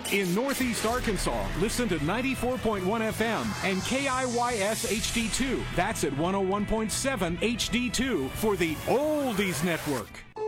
In Northeast Arkansas, listen to 94.1 FM and KIYS HD2. That's at 101.7 HD2 for the Oldies Network.